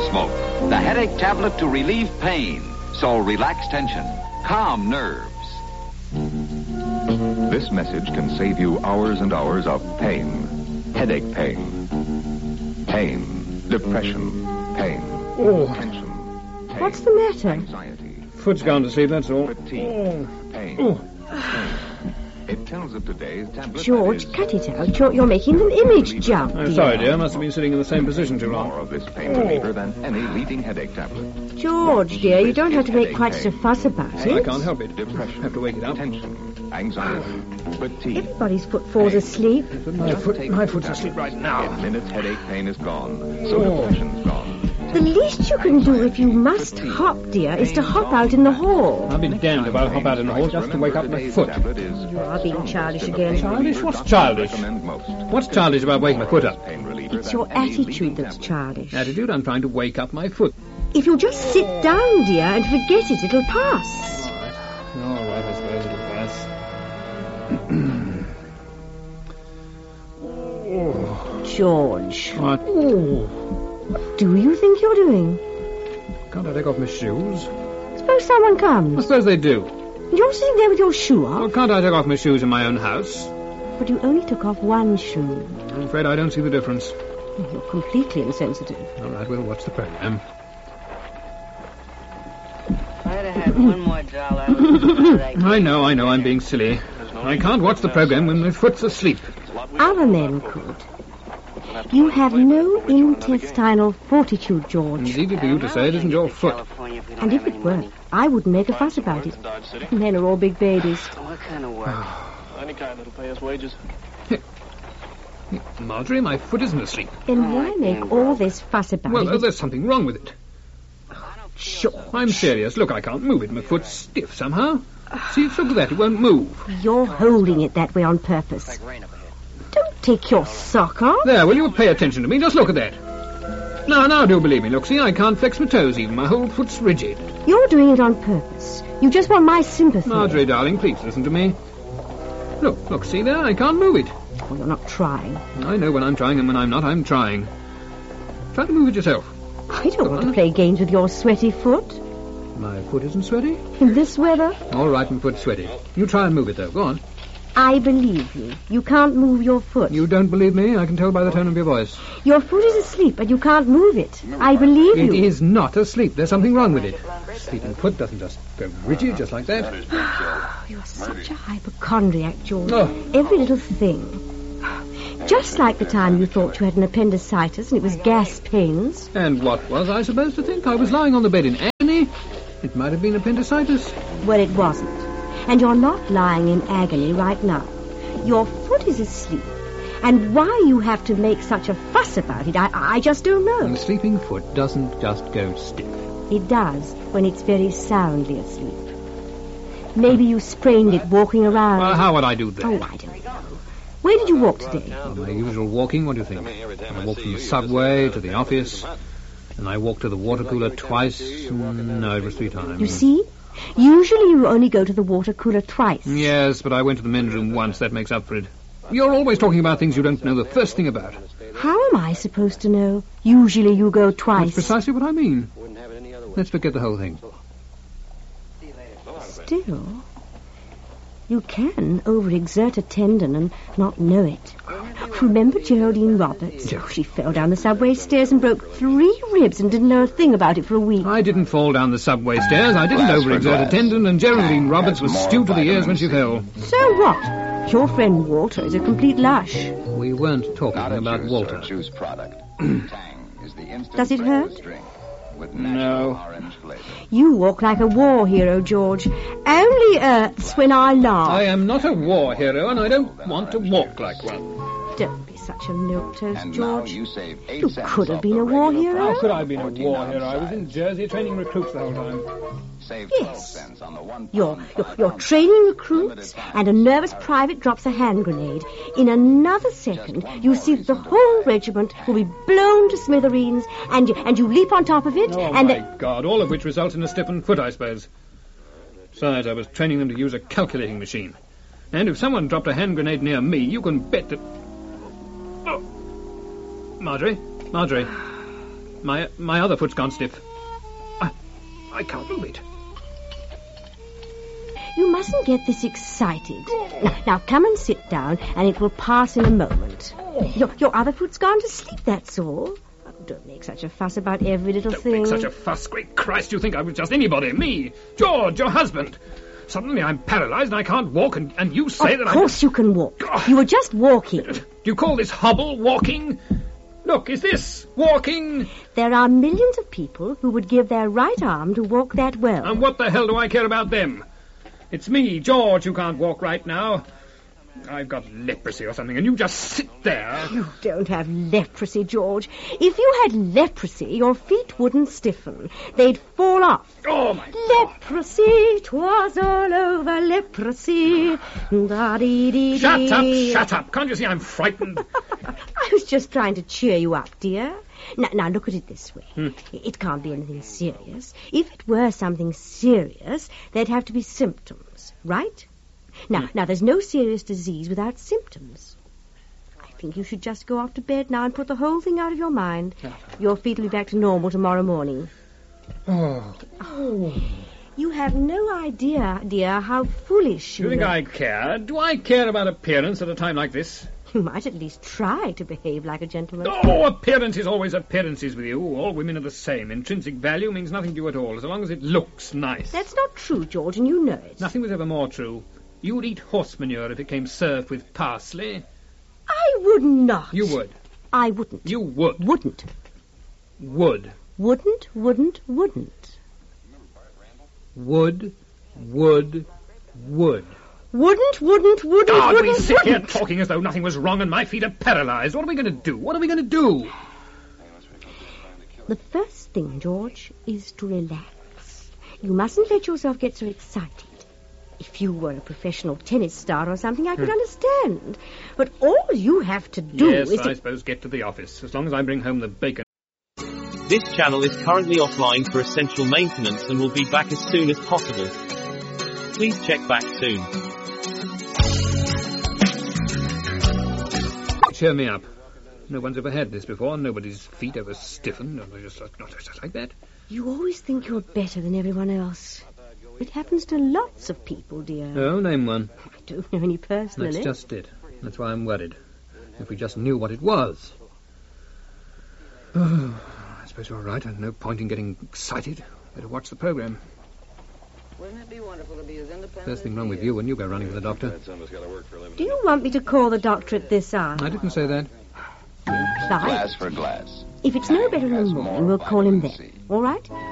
smoke. The headache tablet to relieve pain. So relax tension, calm nerves. This message can save you hours and hours of pain. Headache pain. Pain. Depression. Pain. Tension. Pain. What's the matter? Anxiety. Foot's gone to sleep, that's all. Fatigue. Pain. Pain. It tells of today's tablet. George, cut it out. You're making an image jump, I'm dear. sorry, dear. I must have been sitting in the same position too More long. of this pain reliever than any leading headache tablet. George, dear, you don't have to make quite such a fuss about I it. can't help it. Depression. Have to wake it up. Tension. Anxiety. Fatigue. Everybody's foot falls asleep. My foot's asleep right now. In minutes, headache pain is gone. So depression's gone. The least you can do if you must hop, dear, is to hop out in the hall. I'll be damned if I'll hop out in the hall just to wake up my foot. You are being childish again. Childish? What's childish? What's childish about waking my foot up? It's your attitude that's childish. Attitude? I'm trying to wake up my foot. If you'll just sit down, dear, and forget it, it'll pass. All right, I suppose it'll pass. George, What? what do you think you're doing? Can't I take off my shoes? Suppose someone I comes. suppose they do. And you're sitting there with your shoe off. Well, can't I take off my shoes in my own house? But you only took off one shoe. I'm afraid I don't see the difference. You're completely insensitive. All right, well, what's the program? I'd have had one more dollar. I know, I'm being silly. I can't watch the program when my foot's asleep. Other men could. You have no intestinal fortitude, George. It's easy for you to say it isn't your foot. And if it were, I wouldn't make a fuss about it. Men are all big babies. What kind of work? Any kind that'll pay us wages. Marjorie, my foot isn't asleep. Then why make all this fuss about Well, it? there's something wrong with it. Sure, I'm serious. Look, I can't move it. My foot's stiff somehow. See, look at that. It won't move. You're holding it that way on purpose. Don't take your sock off. There, will you pay attention to me? Just look at that. Now, do believe me. Look, see, I can't flex my toes even. My whole foot's rigid. You're doing it on purpose. You just want my sympathy. Marjorie, darling, please listen to me. Look, see there? I can't move it. Oh, you're not trying. I know when I'm trying and when I'm not, I'm trying. Try to move it yourself. I don't want to play games with your sweaty foot. My foot isn't sweaty. In this weather, All right, my foot's sweaty. You try and move it, though. Go on. I believe you. You can't move your foot. You don't believe me? I can tell by the tone of your voice. Your foot is asleep and you can't move it. I believe It you. is not asleep. There's something wrong with it. Sleeping foot doesn't just go rigid just like that. You're such a hypochondriac, George. Oh. Every little thing. Just like the time you thought you had an appendicitis and it was gas pains. And what was I supposed to think? I was lying on the bed in agony. It might have been appendicitis. Well, it wasn't. And you're not lying in agony right now. Your foot is asleep. And why you have to make such a fuss about it, I just don't know. And the sleeping foot doesn't just go stiff. It does when it's very soundly asleep. Maybe you sprained it walking around. Well, how would I do that? Oh, I don't know. Where did you walk today? My usual walking, what do you think? I walked from the subway to the office, and I walked to the water cooler twice. No, it was 3 times. You see? Usually you only go to the water cooler twice. Yes, but I went to the men's room once. That makes up for it. You're always talking about things you don't know the first thing about. How am I supposed to know? Usually you go twice. That's precisely what I mean. Let's forget the whole thing. Still, you can overexert a tendon and not know it. Remember Geraldine Roberts? Oh, she fell down the subway stairs and broke 3 ribs and didn't know a thing about it for a week. I didn't fall down the subway stairs. I didn't overexert a tendon, and Geraldine Roberts was stewed to the ears when she fell. So what? Your friend Walter is a complete lush. We weren't talking about Walter. Juice product. Tang is the instant Does it hurt? drink with No. natural orange flavor. You walk like a war hero, George. Only hurts when I laugh. I am not a war hero, and I don't want to walk like one. Don't be such a milquetoast, And now George. you save 8 You cents could have off been the a war regular hero. How could I have been a 14 war ounce hero? I was in size. Jersey training recruits the whole time. Save Yes. 12 cents on the 1 You're pound training recruits, and a nervous private drops a hand grenade. In another second, you see that the whole regiment will be blown to smithereens, and you leap on top of it, Oh, and my God, all of which results in a stiffened foot, I suppose. Besides, I was training them to use a calculating machine. And if someone dropped a hand grenade near me, you can bet that... Oh. Marjorie? My other foot's gone stiff. I can't move it. You mustn't get this excited. Now, come and sit down, and it will pass in a moment. Your other foot's gone to sleep, that's all. Oh, don't make such a fuss about every little Don't thing. make such a fuss. Great Christ, you think I was just anybody. Me, George, your husband. Suddenly I'm paralyzed and I can't walk, and you say that Of course you can walk. You were just walking. Do you call this hobble walking? Look, is this walking? There are millions of people who would give their right arm to walk that well. And what the hell do I care about them? It's me, George, who can't walk right now. I've got leprosy or something, and you just sit there. You don't have leprosy, George. If you had leprosy, your feet wouldn't stiffen. They'd fall off. Oh, my... Leprosy, 'twas all over leprosy. Da-dee-dee-dee. Shut up. Can't you see I'm frightened? I was just trying to cheer you up, dear. Now look at it this way. It can't be anything serious. If it were something serious, there'd have to be symptoms, right? Now, there's no serious disease without symptoms. I think you should just go off to bed now and put the whole thing out of your mind. Your feet will be back to normal tomorrow morning. Oh. You have no idea, dear, how foolish you you think look. I care? Do I care about appearance at a time like this? You might at least try to behave like a gentleman. Oh, appearance is always appearances with you. All women are the same. Intrinsic value means nothing to you at all, as long as it looks nice. That's not true, George, and you know it. Nothing was ever more true. You'd eat horse manure if it came served with parsley. I would not. You would. I wouldn't. You would. Wouldn't. Would. Wouldn't, wouldn't, wouldn't. Would. Wouldn't, wouldn't, God, wouldn't, we sit here wouldn't. talking as though nothing was wrong and my feet are paralyzed. What are we going to do? What are we going to do? The first thing, George, is to relax. You mustn't let yourself get so excited. If you were a professional tennis star or something, I could understand. But all you have to do Yes, is I suppose get to the office, as long as I bring home the bacon. This channel is currently offline for essential maintenance and will be back as soon as possible. Please check back soon. Cheer me up. No one's ever had this before. Nobody's feet ever stiffened. Just like that. You always think you're better than everyone else. It happens to lots of people, dear. Oh, name one. I don't know any personally. That's just it. That's why I'm worried. If we just knew what it was. Oh, I suppose you're right. No point in getting excited. Better watch the program. Wouldn't it be wonderful to be as independent? First thing wrong with you when you go running to the doctor. Do you want me to call the doctor at this hour? I didn't say that. Imply. Glass for glass. If it's no better in the morning, we'll call him then. All right?